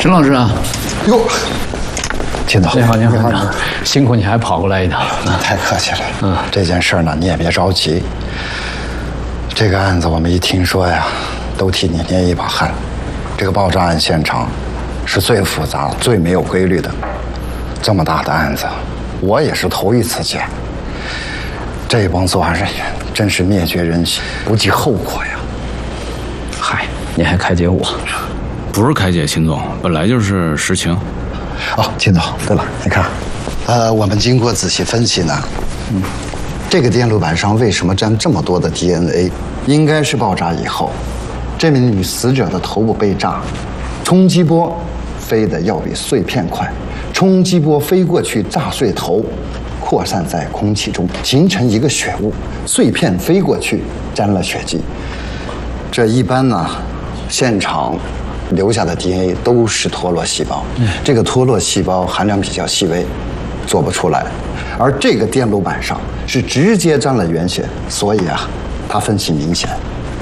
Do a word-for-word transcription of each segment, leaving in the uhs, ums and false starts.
沈老师啊， 哟，听到？ 你好，你好，你好，辛苦你还跑过来一趟。 太客气了。嗯，这件事呢，你也别着急。这个案子我们一听说呀，都替你捏一把汗。这个爆炸案现场是最复杂、最没有规律的。这么大的案子，我也是头一次见。这帮作案人员真是灭绝人性，不计后果呀！ 嗨，你还开解我？ 不是开解，秦总，本来就是实情。 哦，秦总，对了，你看，呃，我们经过仔细分析呢，嗯，这个电路板上为什么沾这么多的 D N A？ 应该是爆炸以后，这名女死者的头部被炸，冲击波飞得要比碎片快，冲击波飞过去炸碎头，扩散在空气中，形成一个血雾，碎片飞过去沾了血迹。这一般呢，现场留下的 D N A 都是脱落细胞，嗯、这个脱落细胞含量比较细微，做不出来。而这个电路板上是直接沾了原血，所以啊，它分析明显。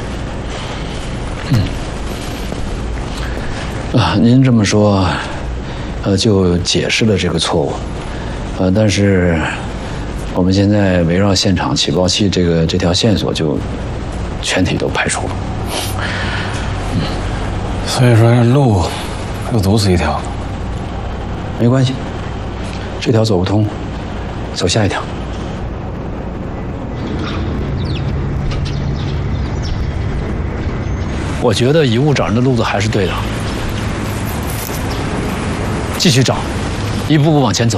嗯，啊，您这么说，呃，就解释了这个错误，呃，但是我们现在围绕现场起爆器这个这条线索就全体都排除了。 嗯，所以说这路又堵死一条。 没关系，这条走不通，走下一条。我觉得遗物找人的路子还是对的，继续找，一步步往前走。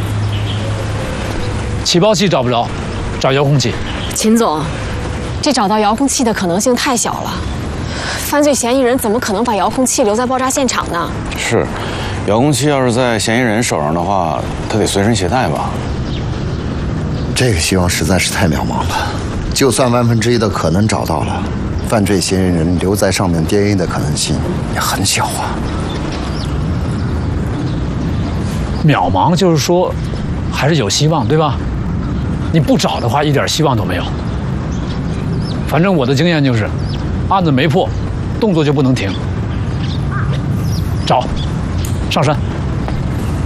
起爆器找不着，找遥控器。 秦总，这找到遥控器的可能性太小了，犯罪嫌疑人怎么可能把遥控器留在爆炸现场呢？ 是，遥控器要是在嫌疑人手上的话，他得随身携带吧？ 这个希望实在是太渺茫了，就算万分之一的可能找到了，犯罪嫌疑人留在上面 D N A 的可能性也很小啊。 渺茫就是说，还是有希望，对吧？你不找的话，一点希望都没有。反正我的经验就是，案子没破，动作就不能停。找，上山。